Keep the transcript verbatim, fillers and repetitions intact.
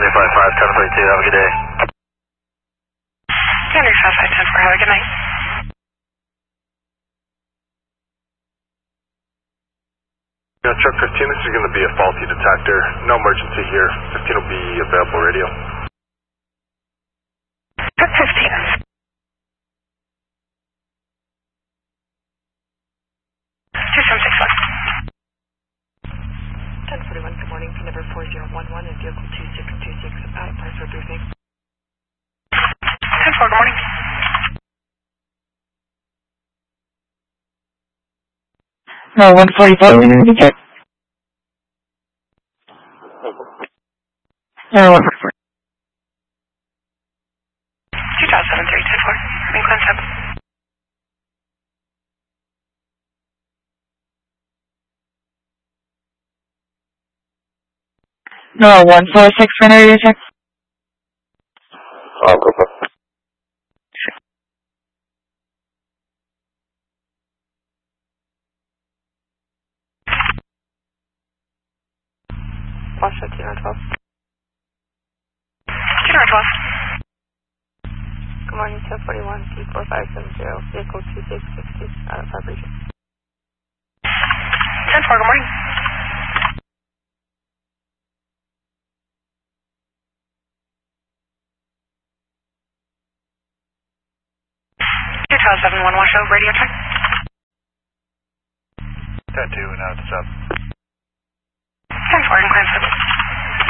Sunday five five, ten thirty-two, have a good day. Sunday five five, ten four, have a good night. Yeah, truck fifteen, this is going to be a faulty detector. No emergency here. fifteen will be available radio. Truck fifteen. two seven six one. ten forty-one, good morning. P number four zero one one and vehicle two six two six. Out of price for briefing. ten four, good morning. No, one forty-four, we need to check. No, one forty-four. two thousand seven three two four. Main concept. No, one four six for radio check. Oh, go for it. Watch that two nine twelve. two nine twelve. Good morning, ten forty-one, P four five seven zero, vehicle two six six two, out of vibration. ten four, good morning. two thousand seven one, watch over, radio check. ten two, now it's up. ten four, in concept.